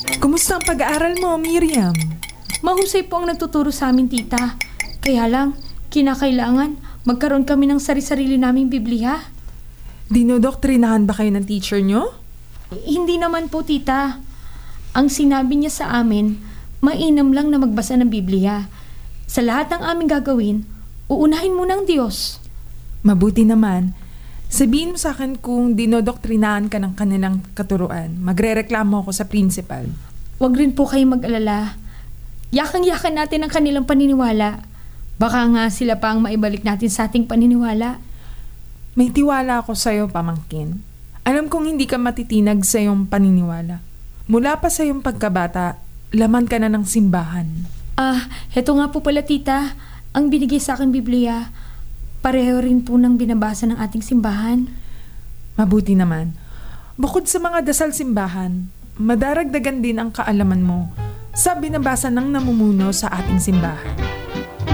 Kumusta ang pag-aaral mo, Miriam? Mahusay po ang nagtuturo sa amin, tita. Kaya lang, kinakailangan magkaroon kami ng sari-sarili naming Biblia. Dinodoktrinahan ba kayo ng teacher nyo? Hindi naman po, tita. Ang sinabi niya sa amin, mainam lang na magbasa ng Biblia. Sa lahat ng aming gagawin, uunahin muna ang Diyos. Mabuti naman. Sabihin mo sa akin kung dinodoktrinahan ka ng kanilang katuruan. Magrereklamo ako sa principal. Huwag rin po kayong mag-alala. Yakang-yakan natin ang kanilang paniniwala. Baka nga sila pa ang maibalik natin sa ating paniniwala. May tiwala ako sa'yo, pamangkin. Alam kong hindi ka matitinag sa iyong paniniwala. Mula pa sa iyong pagkabata, laman ka na ng simbahan. Heto nga po pala, tita. Ang binigay sa akin Biblia, pareho rin po ng binabasa ng ating simbahan. Mabuti naman. Bukod sa mga dasal simbahan, madaragdagan din ang kaalaman mo sa binabasa ng namumuno sa ating simbahan.